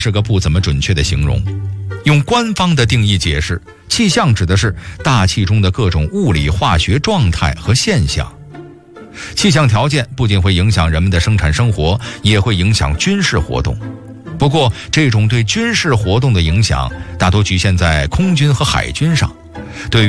是个不怎么准确的形容。用官方的定义解释，气象指的是大气中的各种物理化学状态和现象。气象条件不仅会影响人们的生产生活，也会影响军事活动。不过，这种对军事活动的影响大多局限在空军和海军上，对于